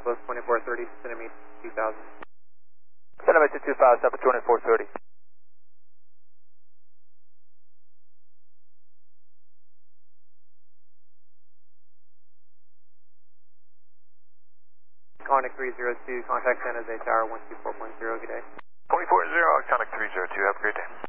Southwest 2430, centimeter 2000. Centimeter 2000, Southwest 2430. Conic 302, contact San Jose Tower 124.0, good day. 24-0, Conic 302, have a great day.